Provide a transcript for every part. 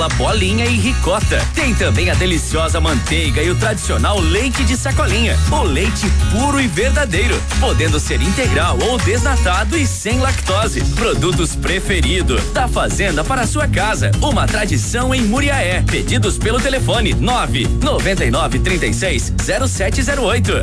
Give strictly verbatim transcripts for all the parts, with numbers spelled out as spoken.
bolinha e ricota. Tem também a deliciosa manteiga e o tradicional leite de sacolinha. O leite puro e verdadeiro, podendo ser integral ou desnatado e sem lactose. Produtos preferidos da fazenda para a sua casa. Uma tradição em Muriaé. Pedidos pelo telefone nove nove nove três seis zero sete zero oito.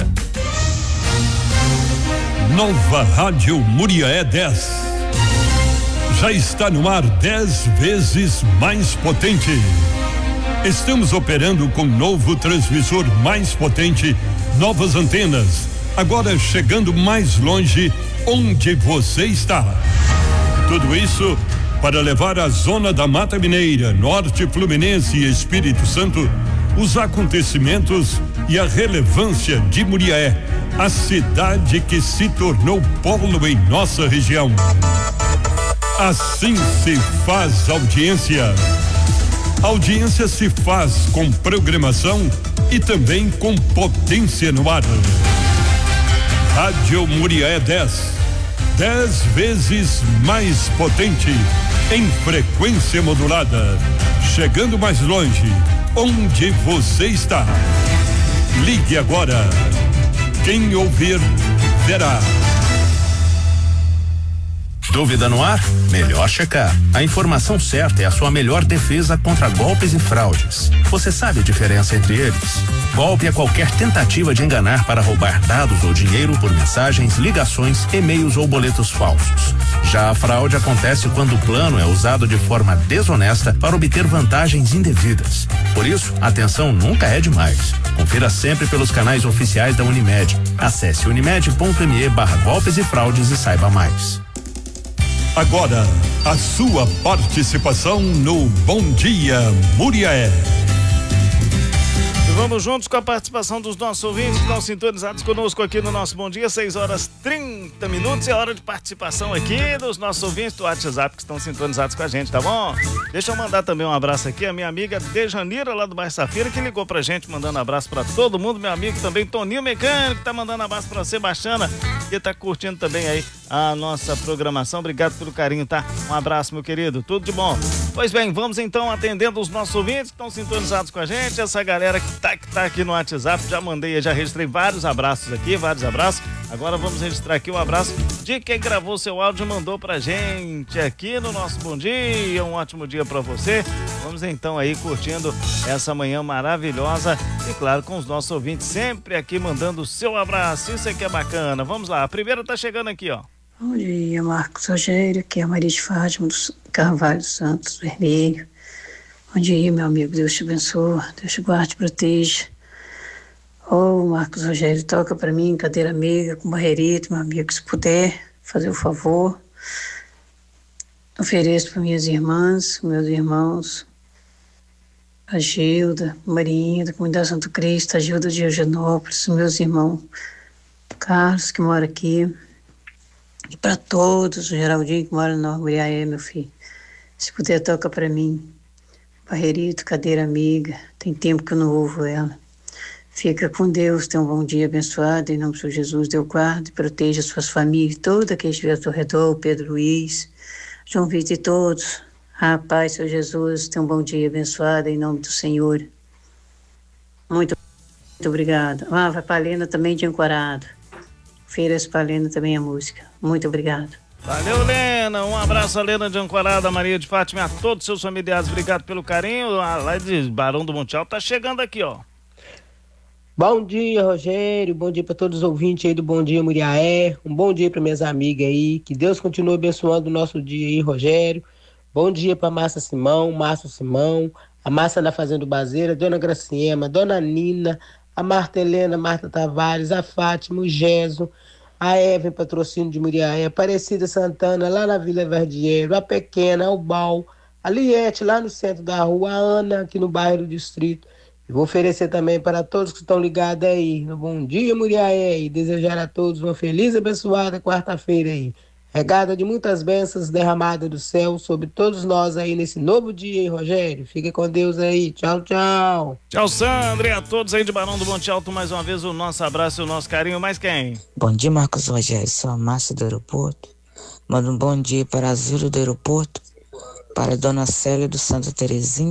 Nova Rádio Muriaé dez. Já está no ar dez vezes mais potente. Estamos operando com novo transmissor mais potente, novas antenas, agora chegando mais longe onde você está. Tudo isso para levar à zona da Mata Mineira, Norte Fluminense e Espírito Santo os acontecimentos e a relevância de Muriaé, a cidade que se tornou polo em nossa região. Assim se faz audiência. Audiência se faz com programação e também com potência no ar. Rádio Muriaé dez. Dez vezes mais potente em frequência modulada. Chegando mais longe, onde você está. Ligue agora. Quem ouvir, verá. Dúvida no ar? Melhor checar. A informação certa é a sua melhor defesa contra golpes e fraudes. Você sabe a diferença entre eles? Golpe é qualquer tentativa de enganar para roubar dados ou dinheiro por mensagens, ligações, e-mails ou boletos falsos. Já a fraude acontece quando o plano é usado de forma desonesta para obter vantagens indevidas. Por isso, atenção nunca é demais. Confira sempre pelos canais oficiais da Unimed. Acesse unimed ponto me barra golpes e fraudes e saiba mais. Agora, a sua participação no Bom Dia Muriaé. E vamos juntos com a participação dos nossos ouvintes que estão sintonizados conosco aqui no nosso Bom Dia, seis horas trinta minutos. É hora de participação aqui dos nossos ouvintes do WhatsApp que estão sintonizados com a gente, tá bom? Deixa eu mandar também um abraço aqui, a minha amiga Dejanira, lá do bairro Safira, que ligou pra gente, mandando abraço pra todo mundo. Meu amigo também, Toninho Mecânico, tá mandando abraço pra você, Baixana, que tá curtindo também aí a nossa programação. Obrigado pelo carinho, tá? Um abraço, meu querido, tudo de bom. Pois bem, vamos então atendendo os nossos ouvintes que estão sintonizados com a gente, essa galera que tá, que tá aqui no WhatsApp. Já mandei, já registrei vários abraços aqui, vários abraços. Agora vamos registrar aqui o abraço de quem gravou seu áudio e mandou pra gente aqui no nosso Bom Dia. Um ótimo dia pra você. Vamos então aí curtindo essa manhã maravilhosa e claro, com os nossos ouvintes sempre aqui mandando o seu abraço. Isso aqui é bacana. Vamos lá, a primeira tá chegando aqui, ó. Bom dia, Marcos Rogério, aqui é a Maria de Fátima do Carvalho Santos Vermelho. Bom dia, meu amigo, Deus te abençoe, Deus te guarde e proteja. Ô, oh, Marcos Rogério, toca pra mim, cadeira amiga, com barreirito, meu amigo, se puder, fazer o favor. Ofereço para minhas irmãs, meus irmãos, a Gilda, Marinha, da Comunidade Santo Cristo, a Gilda de Eugenópolis, meus irmãos Carlos, que mora aqui. E para todos, o Geraldinho que mora na Muriaé, meu filho. Se puder, toca para mim. Barreirito, cadeira amiga. Tem tempo que eu não ouvo ela. Fica com Deus, tenha um bom dia abençoado. Em nome do Senhor Jesus, Deus guarde e proteja suas famílias, toda quem estiver ao seu redor, Pedro Luiz, João Vitor e todos. Ah, Pai, Senhor Jesus, tenha um bom dia abençoado. Em nome do Senhor. Muito, muito obrigada. Ah, vai para a Lena também de Ancorado. Feiras para a Lena também a música. Muito obrigado. Valeu, Lena. Um abraço a Lena de Ancorada, Maria de Fátima, a todos os seus familiares. Obrigado pelo carinho. Lá de Barão do Monte Alto tá chegando aqui, ó. Bom dia, Rogério. Bom dia para todos os ouvintes aí do Bom Dia Muriaé. Um bom dia para minhas amigas aí. Que Deus continue abençoando o nosso dia aí, Rogério. Bom dia para Márcia Simão, Márcio Simão, a Márcia da Fazenda Baseira, Dona Graciema, Dona Nina, a Marta Helena, Marta Tavares, a Fátima, o Geso, a Eva em Patrocínio de Muriaé, a Aparecida Santana, lá na Vila Verdiero, a Pequena, a Ubal, a Liette, lá no centro da rua, a Ana, aqui no bairro do Distrito. E vou oferecer também para todos que estão ligados aí no Bom Dia Muriaé e desejar a todos uma feliz e abençoada quarta-feira aí. Regada de muitas bênçãos derramadas do céu sobre todos nós aí nesse novo dia, hein, Rogério? Fique com Deus aí. Tchau, tchau. Tchau, Sandra. E a todos aí de Barão do Monte Alto, mais uma vez o nosso abraço e o nosso carinho. Mais quem? Bom dia, Marcos Rogério. Sou a Márcia do aeroporto. Mando um bom dia para a Azul do aeroporto, para a Dona Célia do Santa Terezinha.